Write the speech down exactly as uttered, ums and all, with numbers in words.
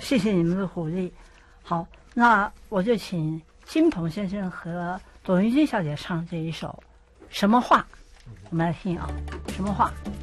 谢谢你们的鼓励。好，那我就请金鹏先生和董玉君小姐唱这一首《什么话》，我们来听啊，《什么话》。